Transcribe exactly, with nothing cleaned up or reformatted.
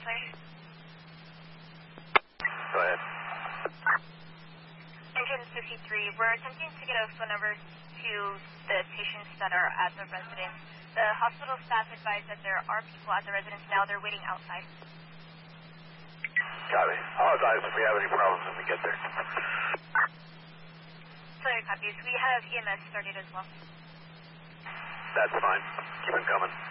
please? Go ahead. Engine fifty-three, we're attempting to get a phone number to the patients that are at the residence. The hospital staff advised that there are people at the residence now. They're waiting outside. Copy. I'll advise if we have any problems when we get there. Sorry, copies. We have E M S started as well. That's fine. Keep them coming.